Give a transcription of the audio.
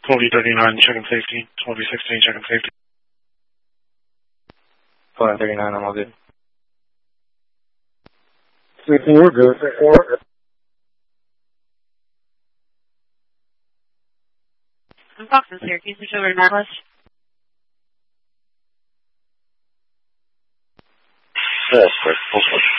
12V39, checking safety. 12V16, checking safety. 1239, I'm all good. 3-4, good. 3-4. Fox and Syracuse, switch over to Northwest. Yes, sir. Full switch.